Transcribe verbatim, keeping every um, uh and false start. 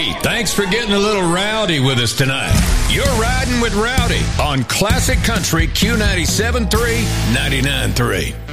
Hey, thanks for getting a little rowdy with us tonight. You're riding with Rowdy on Classic Country Q ninety-seven point three, ninety-nine point three.